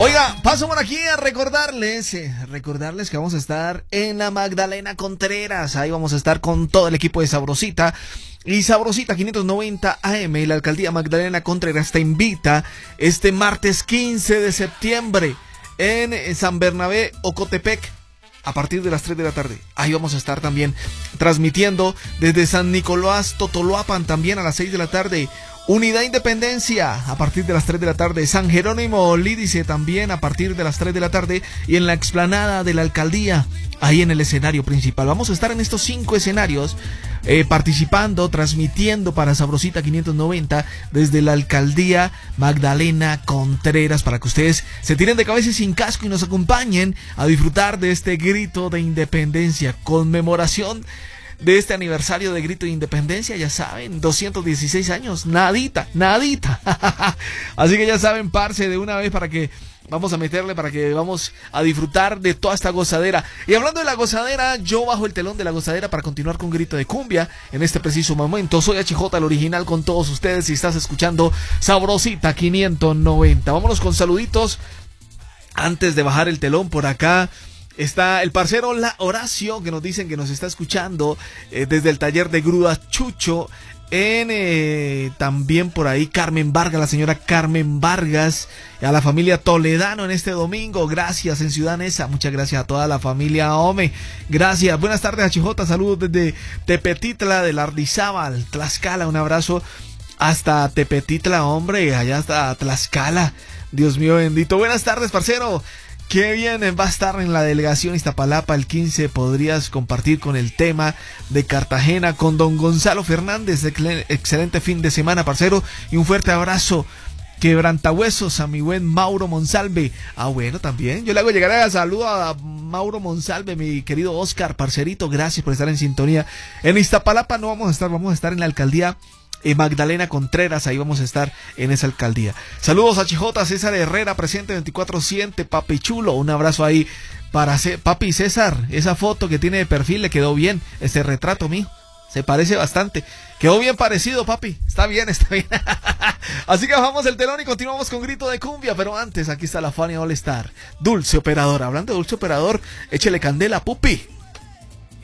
Oiga, paso por aquí a recordarles que vamos a estar en la Magdalena Contreras. Ahí vamos a estar con todo el equipo de Sabrosita. Y Sabrosita 590 AM y la alcaldía Magdalena Contreras te invita este martes 15 de septiembre en San Bernabé, Ocotepec, a partir de las 3 de la tarde. Ahí vamos a estar también transmitiendo desde San Nicolás, Totoloapan, también a las 6 de la tarde. Unidad Independencia a partir de las 3 de la tarde, San Jerónimo Lídice también a partir de las 3 de la tarde y en la explanada de la alcaldía, ahí en el escenario principal. Vamos a estar en estos 5 escenarios participando, transmitiendo para Sabrosita 590 desde la alcaldía Magdalena Contreras para que ustedes se tiren de cabeza sin casco y nos acompañen a disfrutar de este grito de independencia, conmemoración de este aniversario de Grito de Independencia, ya saben, 216 años, nadita. Así que ya saben, parce, de una vez para que vamos a meterle, para que vamos a disfrutar de toda esta gozadera. Y hablando de la gozadera, yo bajo el telón de la gozadera para continuar con Grito de Cumbia en este preciso momento. Soy HJ, el original, con todos ustedes y estás escuchando Sabrosita 590. Vámonos con saluditos antes de bajar el telón. Por acá está el parcero Horacio, que nos dicen que nos está escuchando desde el taller de grúas Chucho. También por ahí Carmen Vargas, la señora Carmen Vargas, a la familia Toledano en este domingo. Gracias en Ciudad Neza. Muchas gracias a toda la familia Ome. Gracias. Buenas tardes, HJ. Saludos desde Tepetitla de Lardizábal, Tlaxcala. Un abrazo hasta Tepetitla, hombre. Allá hasta Tlaxcala. Dios mío bendito. Buenas tardes, parcero. Qué bien va a estar en la delegación Iztapalapa el 15. Podrías compartir con el tema de Cartagena con don Gonzalo Fernández. Excelente fin de semana, parcero, y un fuerte abrazo. Quebrantahuesos a mi buen Mauro Monsalve. Bueno, también yo le hago llegar a saludo a Mauro Monsalve, mi querido Oscar, parcerito. Gracias por estar en sintonía. En Iztapalapa no vamos a estar en la alcaldía Magdalena Contreras, ahí vamos a estar en esa alcaldía. Saludos a HJ, César Herrera, presente 24/7, papi chulo, un abrazo ahí para papi César. Esa foto que tiene de perfil le quedó bien, ese retrato mío, se parece bastante, quedó bien parecido, papi, está bien. Así que bajamos el telón y continuamos con Grito de Cumbia, pero antes aquí está la Fania All Star, Dulce Operador. Hablando de Dulce Operador, échele candela, pupi.